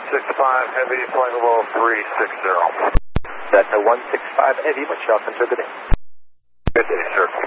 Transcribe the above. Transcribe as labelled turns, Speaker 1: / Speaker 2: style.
Speaker 1: Heavy, flight level 360.
Speaker 2: Delta 165 Heavy, Wind chill contributing.
Speaker 1: Good day, sir.